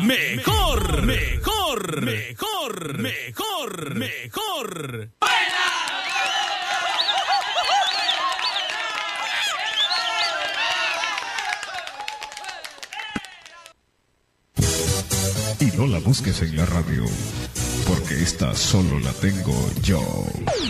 mejor, mejor, mejor, mejor, mejor. Y no la busques en la radio, porque esta solo la tengo yo.